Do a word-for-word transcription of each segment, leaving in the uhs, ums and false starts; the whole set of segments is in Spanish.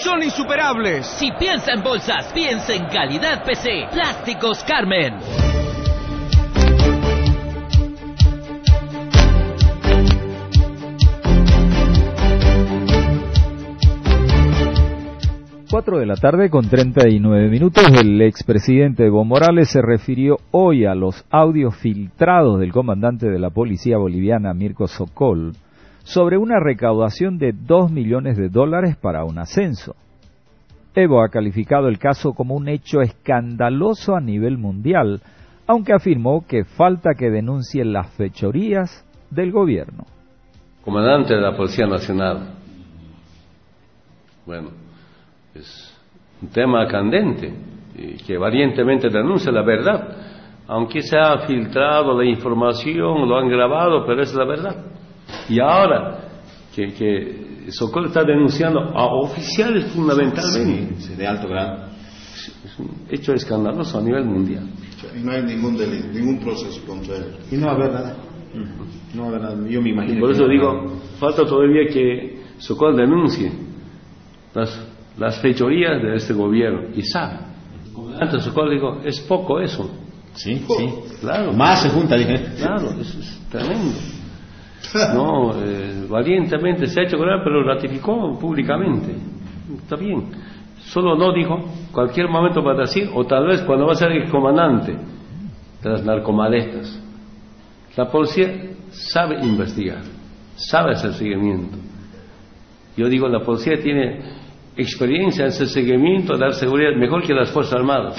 son insuperables. Si piensa en bolsas, piensa en calidad P C. Plásticos Carmen. Cuatro de la tarde con treinta y nueve minutos. El expresidente Evo Morales se refirió hoy a los audios filtrados del comandante de la policía boliviana, Mirko Sokol, sobre una recaudación de dos millones de dólares para un ascenso. Evo ha calificado el caso como un hecho escandaloso a nivel mundial, aunque afirmó que falta que denuncien las fechorías del gobierno. Comandante de la Policía Nacional. Bueno, es un tema candente y que valientemente denuncia la verdad, aunque se ha filtrado la información, lo han grabado, pero es la verdad. Y ahora que, que Sokol está denunciando a oficiales fundamentalmente, sí, sí, de alto grado, es un hecho escandaloso a nivel mundial. Y no hay ningún delito, ningún proceso contra él. Y no habrá nada. No habrá nada. Yo me imagino. Y por eso no digo, habrá. falta todavía que Sokol denuncie las las fechorías de este gobierno, y sabe. Antes Sokol dijo, es poco eso. Sí, oh, sí. Claro. Más se junta, dije. Claro, eso es tremendo. No, eh, valientemente se ha hecho con él, pero lo ratificó públicamente. Está bien. Solo no dijo, cualquier momento va a decir, o tal vez cuando va a ser el comandante de las narcomaletas. La policía sabe investigar, sabe hacer seguimiento. Yo digo, la policía tiene experiencia en ese seguimiento, dar seguridad mejor que las Fuerzas Armadas.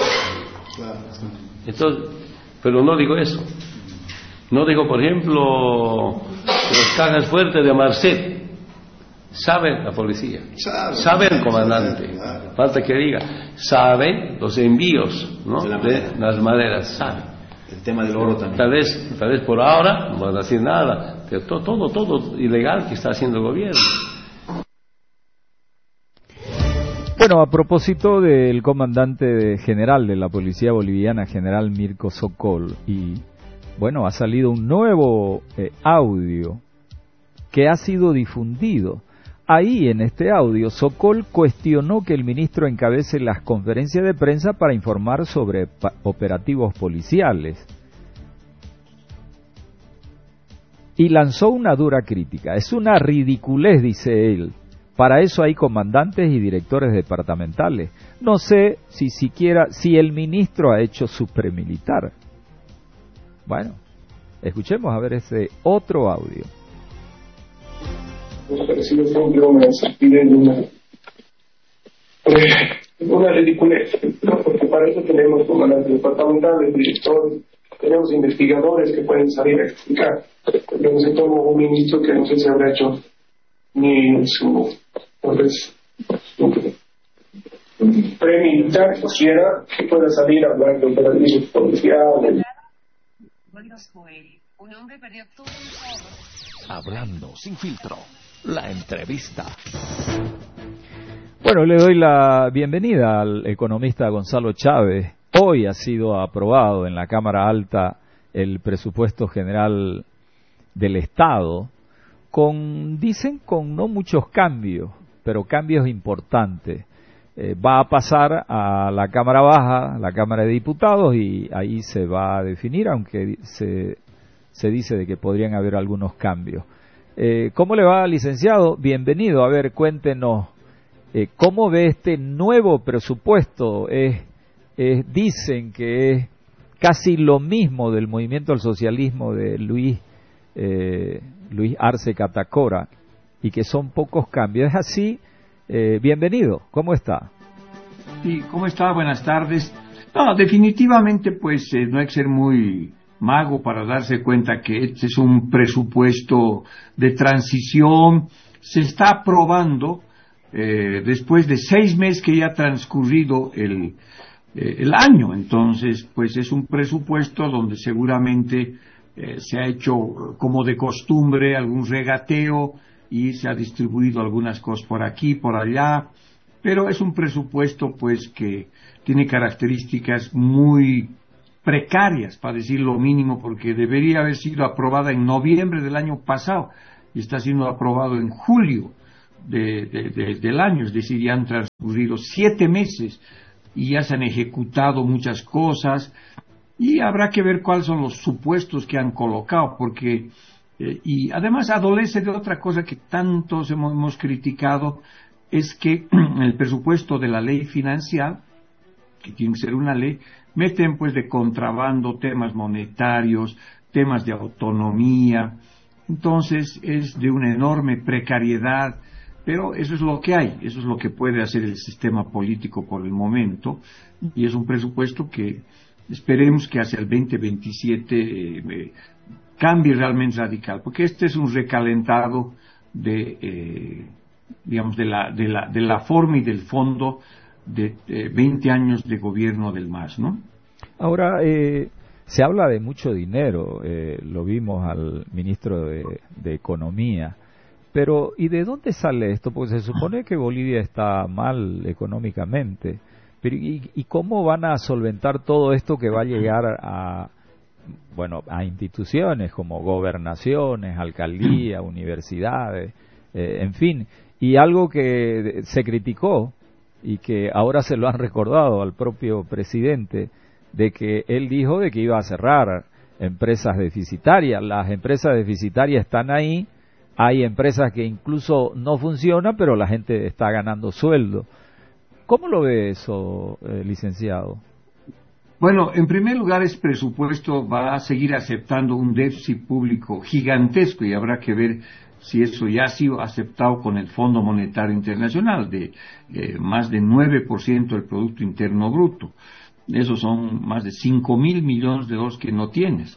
Entonces, pero no digo eso. No digo, por ejemplo, las cajas fuertes de Marcet. Sabe la policía, sabe, sabe el comandante. Falta que diga, sabe los envíos, ¿no?, de las maderas, sabe. El tema del oro también. Tal vez, tal vez por ahora no van a decir nada, pero todo, todo, todo ilegal que está haciendo el gobierno. Bueno, a propósito del comandante general de la policía boliviana, general Mirko Sokol, y bueno, ha salido un nuevo eh, audio que ha sido difundido. Ahí, en este audio, Sokol cuestionó que el ministro encabece las conferencias de prensa para informar sobre pa- operativos policiales. Y lanzó una dura crítica. Es una ridiculez, dice él. Para eso hay comandantes y directores departamentales. No sé si siquiera si el ministro ha hecho su premilitar. Bueno, escuchemos a ver ese otro audio. Me ha parecido siempre una estupidez, una, una ridiculez, ¿no? Porque para eso tenemos comandantes departamentales, directores, tenemos investigadores que pueden salir a explicar. Yo no sé cómo un ministro que no sé si habrá hecho ni su, pues, premilitar quisiera que pueda salir a hablar de operativos policiales. Un hombre perdió todo un Hablando sin filtro, la entrevista. Bueno, le doy la bienvenida al economista Gonzalo Chávez. Hoy ha sido aprobado en la Cámara Alta el presupuesto general del Estado, con, dicen, con no muchos cambios, pero cambios importantes. Eh, va a pasar a la Cámara Baja, la Cámara de Diputados, y ahí se va a definir, aunque se, se dice de que podrían haber algunos cambios. Eh, ¿Cómo le va, licenciado? Bienvenido. A ver, cuéntenos, eh, ¿cómo ve este nuevo presupuesto? Es, es, dicen que es casi lo mismo del movimiento al socialismo de Luis eh, Luis Arce Catacora, y que son pocos cambios. ¿Es así? Eh, bienvenido, ¿cómo está? Sí, ¿cómo está? Buenas tardes. No, definitivamente, pues, eh, no hay que ser muy mago para darse cuenta que este es un presupuesto de transición. Se está aprobando eh, después de seis meses que ya ha transcurrido el, eh, el año. Entonces, pues, es un presupuesto donde seguramente Eh, se ha hecho, como de costumbre, algún regateo y se ha distribuido algunas cosas por aquí, por allá, pero es un presupuesto, pues, que tiene características muy precarias, para decir lo mínimo, porque debería haber sido aprobada en noviembre del año pasado y está siendo aprobado en julio de, de, de, del año, es decir, ya han transcurrido siete meses y ya se han ejecutado muchas cosas y habrá que ver cuáles son los supuestos que han colocado, porque eh, y además adolece de otra cosa que tantos hemos, hemos criticado, es que el presupuesto de la ley financiera, que tiene que ser una ley, meten pues de contrabando temas monetarios, temas de autonomía, entonces es de una enorme precariedad, pero eso es lo que hay, eso es lo que puede hacer el sistema político por el momento, y es un presupuesto que esperemos que hacia el veinte veintisiete eh, eh, cambie realmente radical, porque este es un recalentado de, eh, digamos, de la, de la, de la forma y del fondo de eh, veinte años de gobierno del M A S, ¿no? Ahora, eh, se habla de mucho dinero, eh, lo vimos al ministro de, de Economía, pero ¿y de dónde sale esto? Porque se supone que Bolivia está mal económicamente, pero ¿y, y cómo van a solventar todo esto que va a llegar a, bueno, a instituciones como gobernaciones, alcaldías, universidades, eh, en fin, y algo que se criticó y que ahora se lo han recordado al propio presidente, de que él dijo de que iba a cerrar empresas deficitarias. Las empresas deficitarias están ahí, hay empresas que incluso no funcionan, pero la gente está ganando sueldo. ¿Cómo lo ve eso, eh, licenciado? Bueno, en primer lugar, ese presupuesto va a seguir aceptando un déficit público gigantesco y habrá que ver si eso ya ha sido aceptado con el Fondo Monetario Internacional, de eh, más de nueve por ciento del Producto Interno Bruto. Esos son más de cinco mil millones de dólares que no tienes.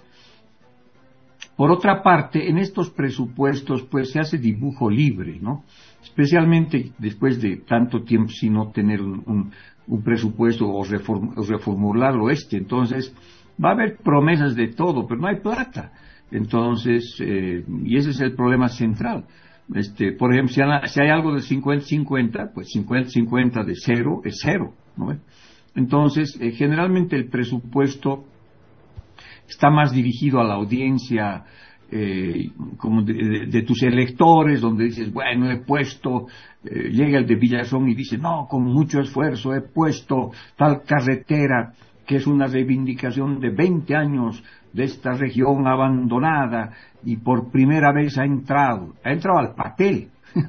Por otra parte, en estos presupuestos pues se hace dibujo libre, ¿no? Especialmente después de tanto tiempo sin no tener un, un, un presupuesto o, reform, o reformularlo este. Entonces, va a haber promesas de todo, pero no hay plata. Entonces, eh, y ese es el problema central. Este, por ejemplo, si hay, si hay algo de cincuenta cincuenta, pues cincuenta cincuenta de cero es cero, ¿no? Entonces, eh, generalmente el presupuesto está más dirigido a la audiencia eh, como de, de, de tus electores, donde dices, bueno, he puesto, eh, llega el de Villazón y dice, no, con mucho esfuerzo he puesto tal carretera, que es una reivindicación de veinte años de esta región abandonada, y por primera vez ha entrado, ha entrado al papel.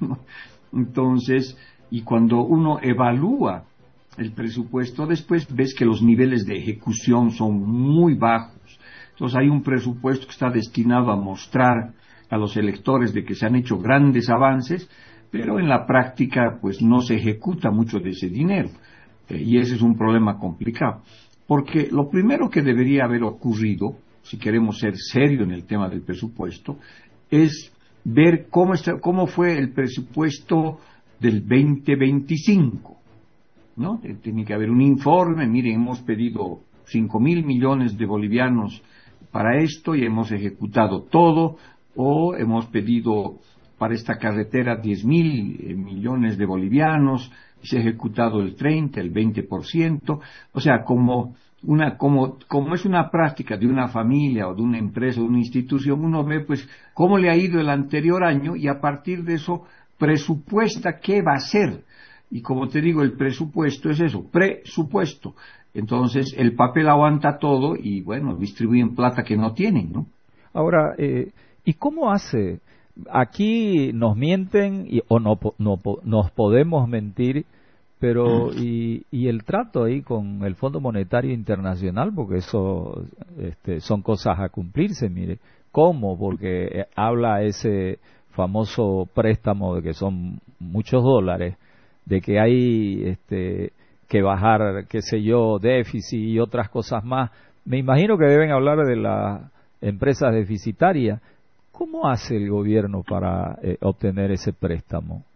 Entonces, y cuando uno evalúa el presupuesto, después ves que los niveles de ejecución son muy bajos. Entonces hay un presupuesto que está destinado a mostrar a los electores de que se han hecho grandes avances, pero en la práctica pues no se ejecuta mucho de ese dinero, eh, y ese es un problema complicado, porque lo primero que debería haber ocurrido, si queremos ser serios en el tema del presupuesto, es ver cómo, está, cómo fue el presupuesto del veinte veinticinco, ¿no? Tiene que haber un informe, miren, hemos pedido cinco mil millones de bolivianos para esto y hemos ejecutado todo, o hemos pedido para esta carretera diez mil eh, millones de bolivianos y se ha ejecutado el treinta, el veinte por ciento, o sea, como una como como es una práctica de una familia o de una empresa o de una institución, uno ve pues cómo le ha ido el anterior año y a partir de eso presupuesta qué va a hacer. Y como te digo, el presupuesto es eso, presupuesto. Entonces, el papel aguanta todo y, bueno, distribuyen plata que no tienen, ¿no? Ahora, eh, ¿y cómo hace? Aquí nos mienten y, o no, no nos podemos mentir, pero ¿y, y el trato ahí con el Fondo Monetario Internacional? Porque eso este, son cosas a cumplirse, mire. ¿Cómo? Porque habla ese famoso préstamo de que son muchos dólares, de que hay este que bajar, qué sé yo, déficit y otras cosas más. Me imagino que deben hablar de las empresas deficitarias. ¿Cómo hace el gobierno para eh, obtener ese préstamo?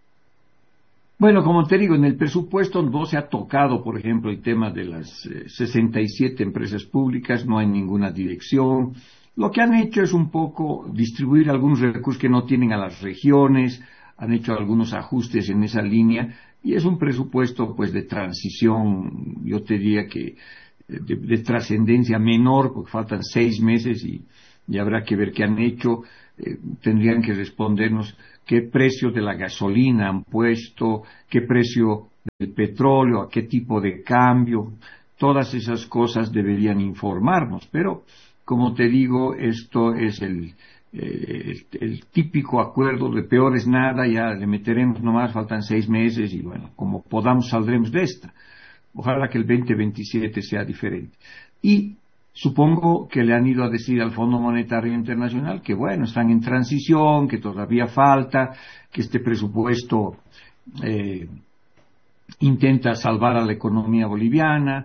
Bueno, como te digo, en el presupuesto no se ha tocado, por ejemplo, el tema de las eh, sesenta y siete empresas públicas, no hay ninguna dirección. Lo que han hecho es un poco distribuir algunos recursos que no tienen a las regiones, han hecho algunos ajustes en esa línea, y es un presupuesto pues de transición, yo te diría que de, de trascendencia menor, porque faltan seis meses y, y habrá que ver qué han hecho. Eh, tendrían que respondernos qué precio de la gasolina han puesto, qué precio del petróleo, a qué tipo de cambio. Todas esas cosas deberían informarnos, pero como te digo, esto es el, eh, el, el típico acuerdo de peor es nada, ya le meteremos nomás, faltan seis meses y bueno, como podamos saldremos de esta. Ojalá que el veinte veintisiete sea diferente. Y supongo que le han ido a decir al Fondo Monetario Internacional que bueno, están en transición, que todavía falta, que este presupuesto eh, intenta salvar a la economía boliviana.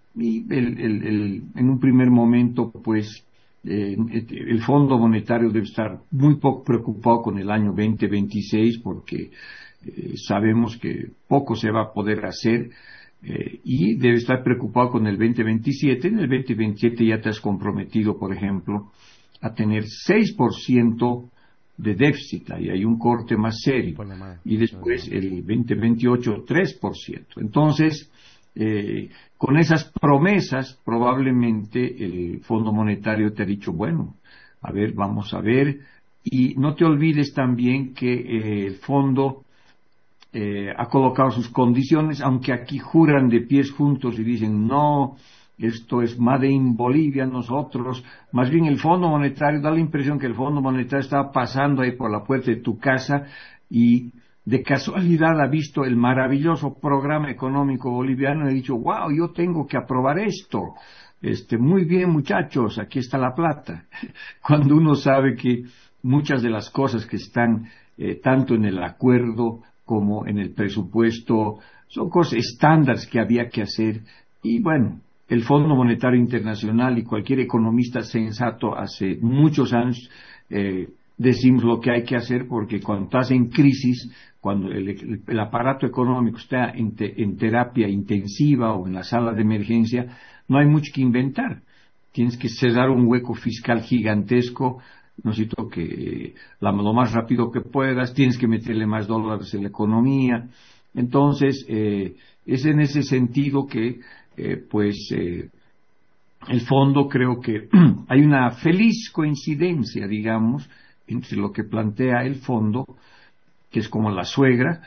Y el, el, el, en un primer momento, pues, eh, el Fondo Monetario debe estar muy poco preocupado con el año veinte veintiséis porque eh, sabemos que poco se va a poder hacer eh, y debe estar preocupado con el veinte veintisiete. En el veinte veintisiete ya te has comprometido, por ejemplo, a tener seis por ciento de déficit, y hay un corte más serio. Y después el veinte veintiocho, tres por ciento. Entonces, Eh, con esas promesas probablemente el Fondo Monetario te ha dicho bueno, a ver, vamos a ver, y no te olvides también que eh, el fondo eh, ha colocado sus condiciones, aunque aquí juran de pies juntos y dicen no, esto es Made in Bolivia, nosotros, más bien el Fondo Monetario, da la impresión que el Fondo Monetario está pasando ahí por la puerta de tu casa y de casualidad ha visto el maravilloso programa económico boliviano y ha dicho, wow, yo tengo que aprobar esto. Este, muy bien, muchachos, aquí está la plata. Cuando uno sabe que muchas de las cosas que están eh, tanto en el acuerdo como en el presupuesto son cosas estándares que había que hacer. Y bueno, el Fondo Monetario Internacional y cualquier economista sensato hace muchos años eh, decimos lo que hay que hacer, porque cuando estás en crisis, cuando el, el, el aparato económico está en, te, en terapia intensiva o en la sala de emergencia, no hay mucho que inventar. Tienes que cerrar un hueco fiscal gigantesco, necesito que eh, la, lo más rápido que puedas, tienes que meterle más dólares en la economía. Entonces, eh, es en ese sentido que, eh, pues, eh, el fondo, creo que hay una feliz coincidencia, digamos, entre lo que plantea el fondo, que es como la suegra,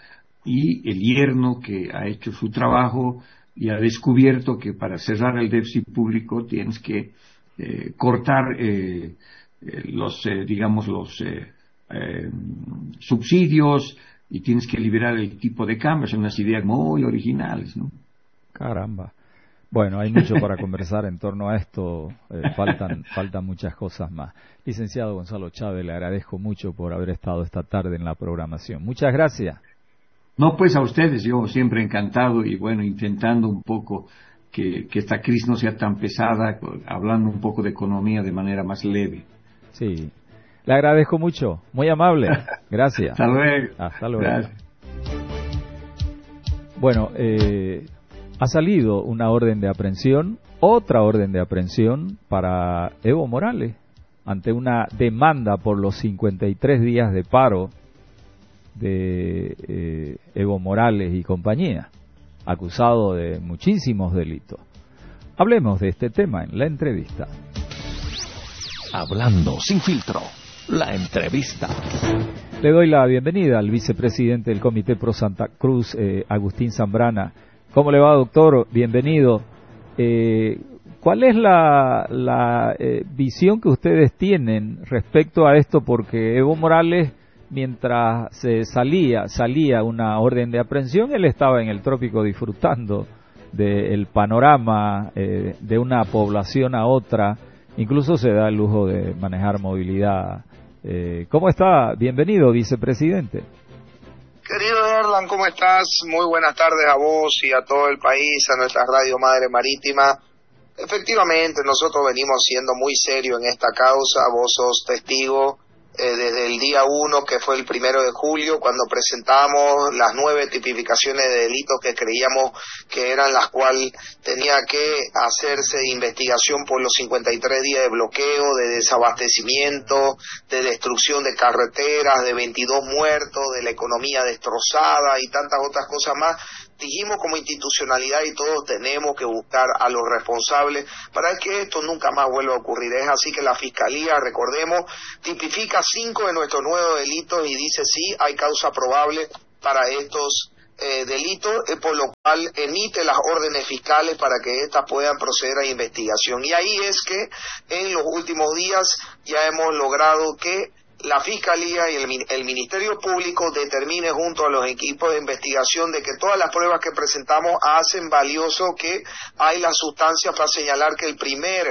y el yerno que ha hecho su trabajo y ha descubierto que para cerrar el déficit público tienes que eh, cortar eh, eh, los, eh, digamos, los eh, eh, subsidios y tienes que liberar el tipo de cambio. Son unas ideas muy originales, ¿no? Caramba. Bueno, hay mucho para conversar en torno a esto, eh, faltan, faltan muchas cosas más. Licenciado Gonzalo Chávez, le agradezco mucho por haber estado esta tarde en la programación. Muchas gracias. No, pues a ustedes, yo siempre encantado y bueno, intentando un poco que, que esta crisis no sea tan pesada, hablando un poco de economía de manera más leve. Sí, le agradezco mucho, muy amable, gracias. Hasta luego. Hasta luego. Gracias. Bueno, eh... ha salido una orden de aprehensión, otra orden de aprehensión para Evo Morales, ante una demanda por los cincuenta y tres días de paro de eh, Evo Morales y compañía, acusado de muchísimos delitos. Hablemos de este tema en la entrevista. Hablando sin filtro, la entrevista. Le doy la bienvenida al vicepresidente del Comité Pro Santa Cruz, eh, Agustín Zambrana. ¿Cómo le va, doctor? Bienvenido. Eh, ¿Cuál es la, la eh, visión que ustedes tienen respecto a esto? Porque Evo Morales, mientras se salía, salía una orden de aprehensión, él estaba en el trópico disfrutando del panorama eh, de una población a otra. Incluso se da el lujo de manejar movilidad. Eh, ¿Cómo está? Bienvenido, vicepresidente. Querido Erlan, ¿cómo estás? Muy buenas tardes a vos y a todo el país, a nuestra Radio Madre Marítima. Efectivamente, nosotros venimos siendo muy serios en esta causa, vos sos testigo eh, desde el día uno, que fue el primero de julio, cuando presentamos las nueve tipificaciones de delitos que creíamos que eran las cuales tenía que hacerse investigación por los cincuenta y tres días de bloqueo, de desabastecimiento, de destrucción de carreteras, de veintidós muertos, de la economía destrozada y tantas otras cosas más. dijimos como institucionalidad y todos tenemos que buscar a los responsables para que esto nunca más vuelva a ocurrir. Es así que la Fiscalía, recordemos, tipifica cinco de nuestros nuevos delitos y dice sí, hay causa probable para estos eh, delitos, eh, por lo cual emite las órdenes fiscales para que éstas puedan proceder a investigación. Y ahí es que en los últimos días ya hemos logrado que la Fiscalía y el, el Ministerio Público determine junto a los equipos de investigación de que todas las pruebas que presentamos hacen valioso que hay la sustancia para señalar que el primer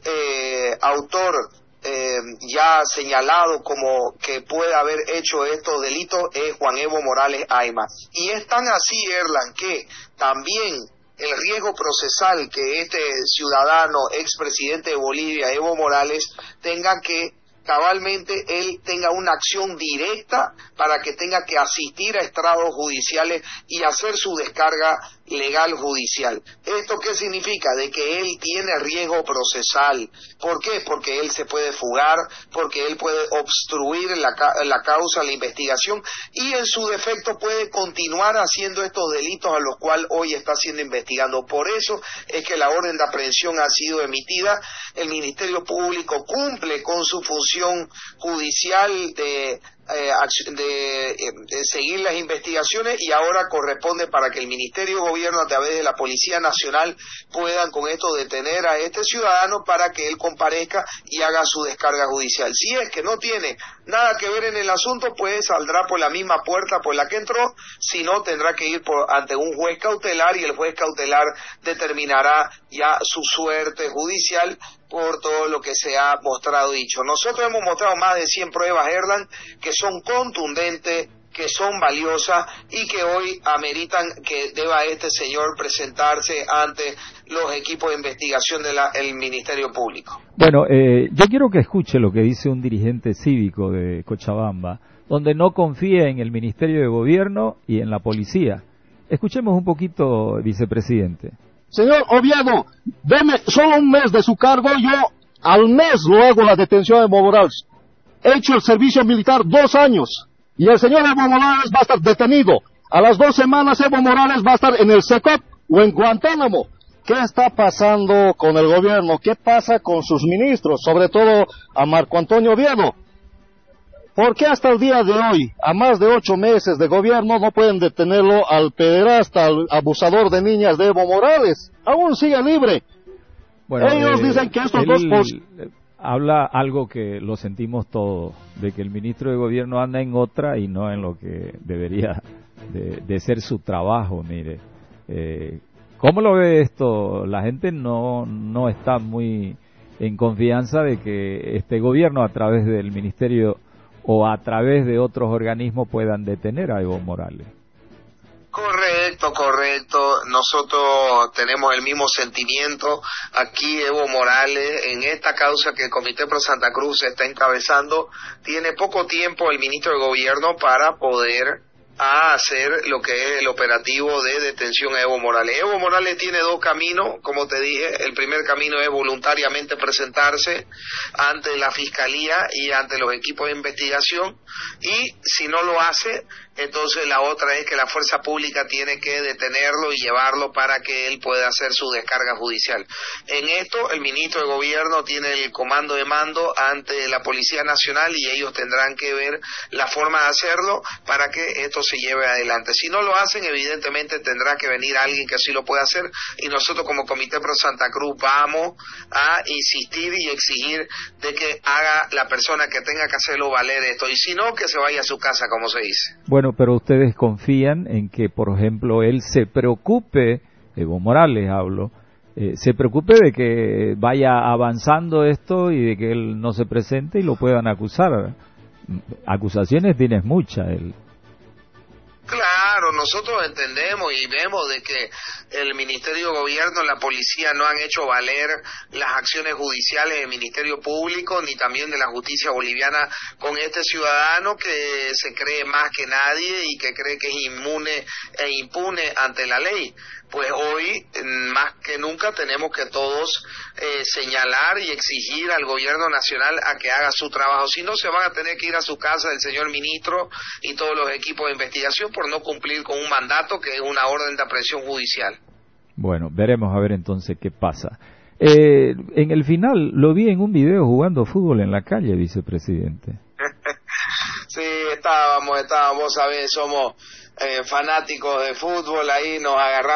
eh, autor eh, ya señalado como que puede haber hecho estos delitos es Juan Evo Morales Ayma. Y es tan así, Erlan, que también el riesgo procesal que este ciudadano, expresidente de Bolivia, Evo Morales, tenga que cabalmente él tenga una acción directa para que tenga que asistir a estrados judiciales y hacer su descarga legal judicial. ¿Esto qué significa? De que él tiene riesgo procesal. ¿Por qué? Porque él se puede fugar, porque él puede obstruir la, la causa, la investigación, y en su defecto puede continuar haciendo estos delitos a los cuales hoy está siendo investigado. Por eso es que la orden de aprehensión ha sido emitida. El Ministerio Público cumple con su función judicial de Eh, de, de seguir las investigaciones, y ahora corresponde para que el Ministerio de Gobierno a través de la Policía Nacional puedan con esto detener a este ciudadano para que él comparezca y haga su descarga judicial. Si es que no tiene nada que ver en el asunto, pues saldrá por la misma puerta por la que entró, si no tendrá que ir por, ante un juez cautelar, y el juez cautelar determinará ya su suerte judicial por todo lo que se ha mostrado dicho. Nosotros hemos mostrado más de cien pruebas, Erlan, que son contundentes, que son valiosas y que hoy ameritan que deba este señor presentarse ante los equipos de investigación del Ministerio Público. Bueno, eh, yo quiero que escuche lo que dice un dirigente cívico de Cochabamba, donde no confía en el Ministerio de Gobierno y en la policía. Escuchemos un poquito, vicepresidente. Señor Oviedo, deme solo un mes de su cargo, yo al mes lo hago la detención de Evo Morales. He hecho el servicio militar dos años y el señor Evo Morales va a estar detenido. A las dos semanas Evo Morales va a estar en el SECOP o en Guantánamo. ¿Qué está pasando con el gobierno? ¿Qué pasa con sus ministros? Sobre todo a Marco Antonio Oviedo. ¿Por qué hasta el día de hoy, a más de ocho meses de gobierno, no pueden detenerlo al pederasta, al abusador de niñas de Evo Morales? Aún sigue libre. Bueno, ellos eh, dicen que estos dos... Pos... Habla algo que lo sentimos todos, de que el ministro de gobierno anda en otra y no en lo que debería de, de ser su trabajo. Mire, eh, ¿cómo lo ve esto? La gente no, no está muy en confianza de que este gobierno, a través del ministerio o a través de otros organismos, puedan detener a Evo Morales. Correcto, correcto. Nosotros tenemos el mismo sentimiento. Aquí Evo Morales, en esta causa que el Comité Pro Santa Cruz está encabezando, tiene poco tiempo el ministro de Gobierno para poder a hacer lo que es el operativo de detención a Evo Morales. Evo Morales tiene dos caminos, como te dije. El primer camino es voluntariamente presentarse ante la Fiscalía y ante los equipos de investigación, y si no lo hace, entonces la otra es que la fuerza pública tiene que detenerlo y llevarlo para que él pueda hacer su descarga judicial. En esto el ministro de Gobierno tiene el comando de mando ante la Policía Nacional, y ellos tendrán que ver la forma de hacerlo para que esto se lleve adelante. Si no lo hacen, evidentemente tendrá que venir alguien que así lo pueda hacer, y nosotros como Comité Pro Santa Cruz vamos a insistir y exigir de que haga la persona que tenga que hacerlo valer esto, y si no, que se vaya a su casa, como se dice. Bueno, pero ustedes confían en que, por ejemplo, él se preocupe, Evo Morales hablo, eh, se preocupe de que vaya avanzando esto y de que él no se presente y lo puedan acusar. Acusaciones tienes muchas, él. Claro, nosotros entendemos y vemos de que el Ministerio de Gobierno, la policía no han hecho valer las acciones judiciales del Ministerio Público ni también de la justicia boliviana con este ciudadano que se cree más que nadie y que cree que es inmune e impune ante la ley. Pues hoy, más que nunca, tenemos que todos eh, señalar y exigir al gobierno nacional a que haga su trabajo. Si no, se van a tener que ir a su casa el señor ministro y todos los equipos de investigación, por no cumplir con un mandato que es una orden de aprehensión judicial. Bueno, veremos a ver entonces qué pasa. Eh, en el final lo vi en un video jugando fútbol en la calle, vicepresidente. Sí, estábamos, estábamos, vos sabés, somos eh, fanáticos de fútbol, ahí nos agarramos